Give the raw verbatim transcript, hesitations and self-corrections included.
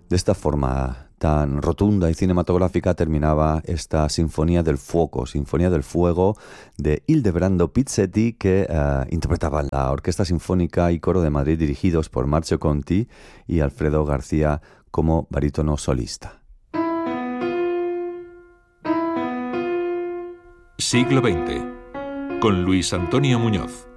De esta forma tan rotunda y cinematográfica terminaba esta Sinfonía del Fuoco, Sinfonía del Fuego de Ildebrando Pizzetti, que uh, interpretaban la Orquesta Sinfónica y Coro de Madrid, dirigidos por Marcio Conti y Alfredo García como barítono solista. Siglo veinte, con Luis Antonio Muñoz.